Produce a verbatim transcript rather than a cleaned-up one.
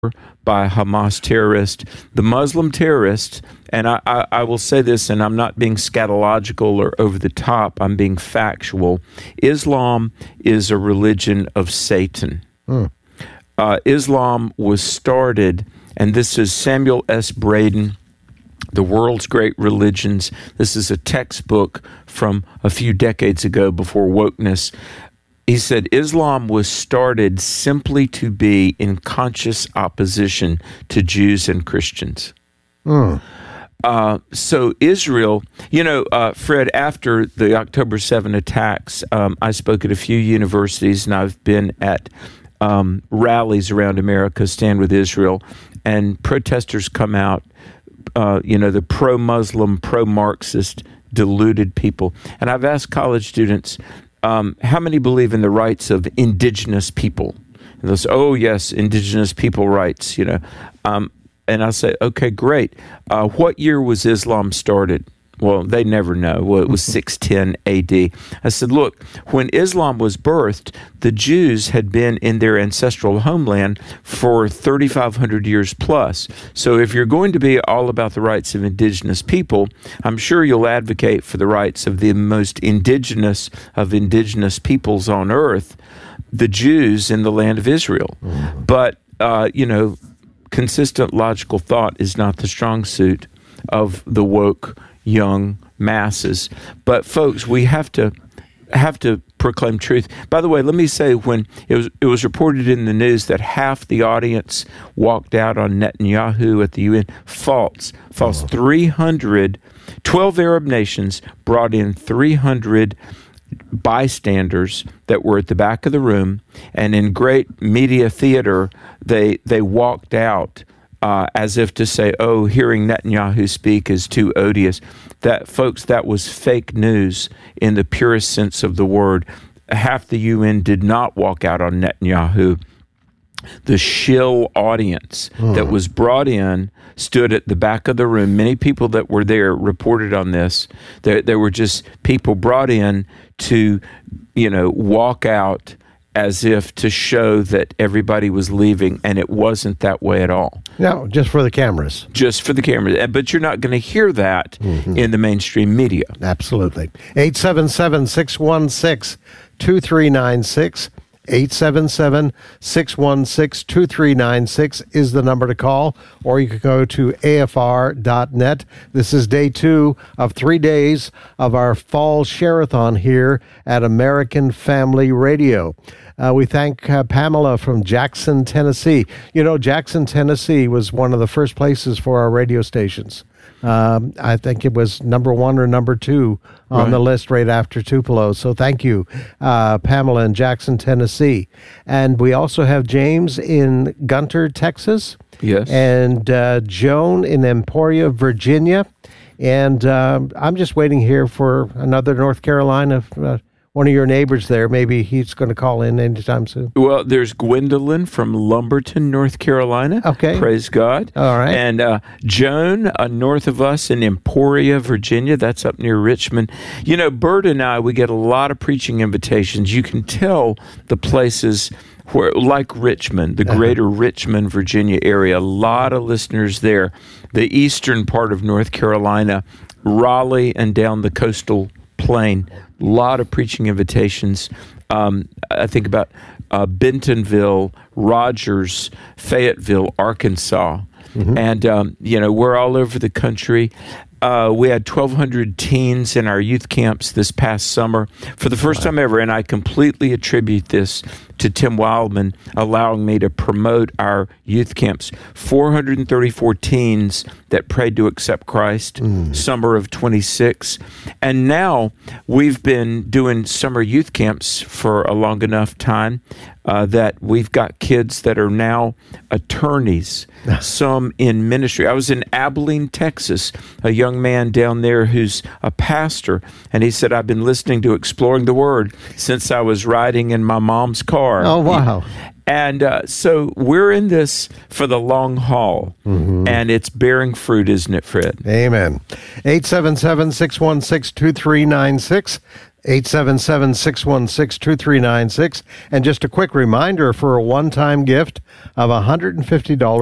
by Hamas terrorists. The Muslim terrorists, and I, I, I will say this, and I'm not being scatological or over the top, I'm being factual. Islam is a religion of Satan. Mm. Uh, Islam was started, and this is Samuel S. Braden, The World's Great Religions. This is a textbook from a few decades ago before wokeness. He said Islam was started simply to be in conscious opposition to Jews and Christians. Mm. Uh, so Israel, you know, uh, Fred, after the October seventh attacks, um, I spoke at a few universities, and I've been at um, rallies around America, Stand With Israel, and protesters come out, uh, you know, the pro-Muslim, pro-Marxist, deluded people. And I've asked college students, Um, how many believe in the rights of indigenous people? And they'll say, oh, yes, indigenous people rights, you know. Um, and I'll say, okay, great. Uh, what year was Islam started? Well, they never know. Well, it was six ten A D. I said, look, when Islam was birthed, the Jews had been in their ancestral homeland for thirty-five hundred years plus. So if you're going to be all about the rights of indigenous people, I'm sure you'll advocate for the rights of the most indigenous of indigenous peoples on earth, the Jews in the land of Israel. Mm-hmm. But, uh, you know, consistent logical thought is not the strong suit of the woke young masses. But folks, we have to have to proclaim truth. By the way, let me say, when it was it was reported in the news that half the audience walked out on Netanyahu at the U N, false. False. Oh. three hundred, twelve Arab nations brought in three hundred bystanders that were at the back of the room, and in great media theater, they they walked out Uh, as if to say, oh, hearing Netanyahu speak is too odious. That, folks, that was fake news in the purest sense of the word. Half the U N did not walk out on Netanyahu. The shill audience mm. that was brought in stood at the back of the room. Many people that were there reported on this. There, there were just people brought in to, you know, walk out as if to show that everybody was leaving, and it wasn't that way at all. No, just for the cameras. Just for the cameras. But you're not going to hear that mm-hmm. in the mainstream media. Absolutely. eight seven seven, six one six, two three nine six. eight seven seven, six one six, two three nine six is the number to call, or you can go to A F R dot net. This is day two of three days of our fall share-a-thon here at American Family Radio. Uh, we thank uh, Pamela from Jackson, Tennessee. You know, Jackson, Tennessee was one of the first places for our radio stations. Um, I think it was number one or number two on right. the list right after Tupelo. So thank you, uh, Pamela in Jackson, Tennessee. And we also have James in Gunter, Texas. Yes. And uh, Joan in Emporia, Virginia. And uh, I'm just waiting here for another North Carolina uh, one of your neighbors there. Maybe he's going to call in anytime soon. Well, there's Gwendolyn from Lumberton, North Carolina. Okay. Praise God. All right. And uh, Joan, uh, north of us in Emporia, Virginia. That's up near Richmond. You know, Bert and I, we get a lot of preaching invitations. You can tell the places where, like Richmond, the greater uh-huh. Richmond, Virginia area, a lot of listeners there. The eastern part of North Carolina, Raleigh, and down the coastal plain. A lot of preaching invitations. Um, I think about uh, Bentonville, Rogers, Fayetteville, Arkansas. Mm-hmm. And, um, you know, we're all over the country. Uh, we had twelve hundred teens in our youth camps this past summer for the first time ever, and I completely attribute this to Tim Wildman allowing me to promote our youth camps. four hundred thirty-four teens that prayed to accept Christ, mm. summer of twenty-six. And now we've been doing summer youth camps for a long enough time uh, that we've got kids that are now attorneys, some in ministry. I was in Abilene, Texas, a young man down there who's a pastor, and he said, I've been listening to Exploring the Word since I was riding in my mom's car. Oh, wow. And uh, so we're in this for the long haul, mm-hmm. and it's bearing fruit, isn't it, Fred? Amen. eight seven seven, six one six, two three nine six. eight seven seven, six one six, two three nine six. And just a quick reminder, for a one-time gift of one hundred fifty dollars